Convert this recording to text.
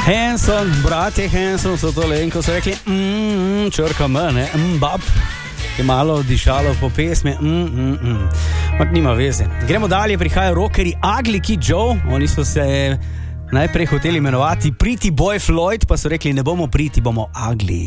Hanson, bratje Hanson so tole in ko so rekli črka M, ne, bab, je malo dišalo po pesmi, mak nima veze. Gremo dalje, prihajajo rockeri Ugly Kid Joe, oni so se najprej hoteli imenovati Pretty Boy Floyd, pa so rekli, ne bomo pretty, bomo ugly.